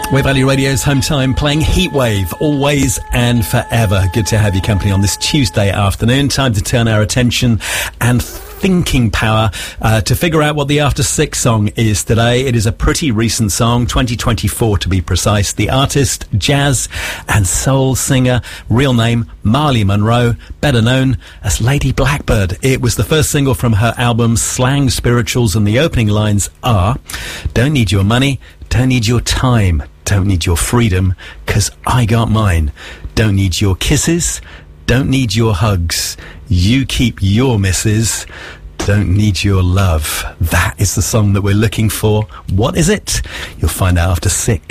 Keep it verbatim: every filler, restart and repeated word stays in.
Wave Valley Radio's Home Time, playing Heatwave, always and forever. Good to have your company on this Tuesday afternoon. Time to turn our attention and thinking power uh, to figure out what the After Six song is today. It is a pretty recent song, twenty twenty-four to be precise. The artist, jazz and soul singer, real name Marley Monroe, better known as Lady Blackbird. It was the first single from her album Slang Spirituals, and the opening lines are, "Don't need your money, don't need your time, don't need your freedom, 'cause I got mine. Don't need your kisses, don't need your hugs. You keep your misses. Don't need your love." That is the song that we're looking for. What is it? You'll find out after six.